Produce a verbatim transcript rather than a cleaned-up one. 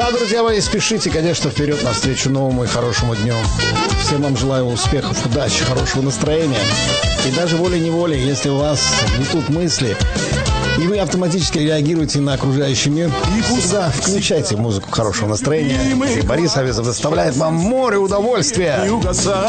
а, друзья мои, спешите, конечно, вперед навстречу новому и хорошему дню. Всем вам желаю успехов, удачи, хорошего настроения. И даже волей-неволей, если у вас гнетут мысли, и вы автоматически реагируете на окружающий мир, всегда включайте музыку хорошего настроения. И Борис Авесов доставляет вам море удовольствия.